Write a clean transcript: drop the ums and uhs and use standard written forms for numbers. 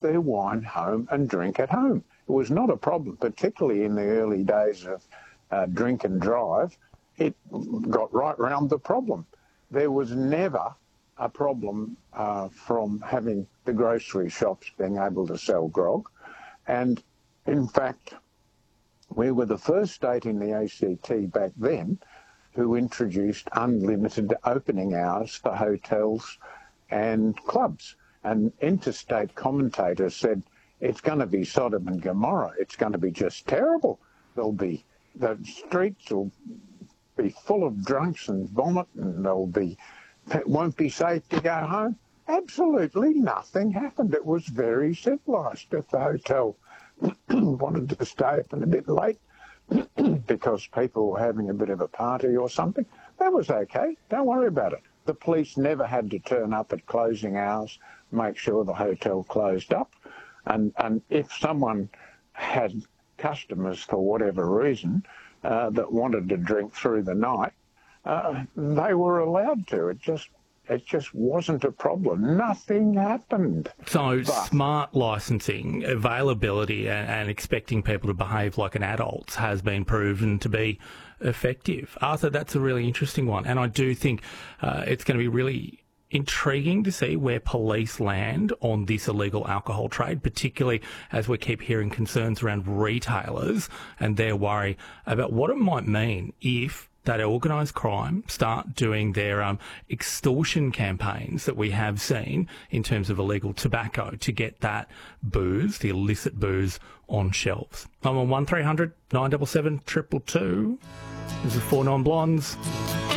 their wine home and drink at home. It was not a problem, particularly in the early days of drink and drive. It got right round the problem. There was never a problem from having the grocery shops being able to sell grog. And in fact, we were the first state in the ACT back then who introduced unlimited opening hours for hotels and clubs. And interstate commentators said, it's going to be Sodom and Gomorrah. It's going to be just terrible. The streets will be full of drunks and vomit, and it won't be safe to go home. Absolutely nothing happened. It was very civilised. If the hotel wanted to stay open a bit late because people were having a bit of a party or something, that was okay. Don't worry about it. The police never had to turn up at closing hours, make sure the hotel closed up. And if someone had customers for whatever reason that wanted to drink through the night, they were allowed to. It just wasn't a problem. Nothing happened. So smart licensing, availability and expecting people to behave like an adult has been proven to be effective. Arthur, that's a really interesting one. And I do think it's going to be really intriguing to see where police land on this illegal alcohol trade, particularly as we keep hearing concerns around retailers and their worry about what it might mean if that organised crime start doing their extortion campaigns that we have seen in terms of illegal tobacco to get that booze, the illicit booze, on shelves. I'm on 1300 977 222. This is 4 Non-Blondes.